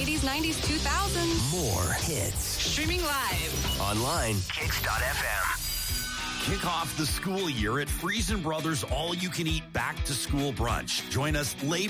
80s, 90s, 2000s. More hits. Streaming live. Online. Kicks.fm. Kick off the school year at Friesen Brothers All You Can Eat Back to School Brunch. Join us Labor